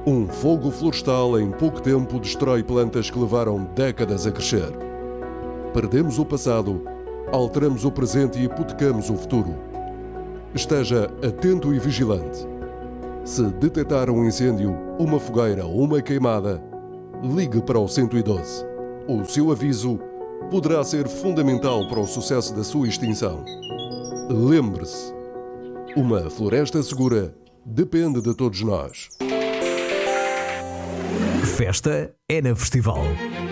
Um fogo florestal em pouco tempo destrói plantas que levaram décadas a crescer. Perdemos o passado, alteramos o presente e hipotecamos o futuro. Esteja atento e vigilante. Se detectar um incêndio, uma fogueira ou uma queimada, ligue para o 112. O seu aviso poderá ser fundamental para o sucesso da sua extinção. Lembre-se, uma floresta segura depende de todos nós. Festa é na Festival.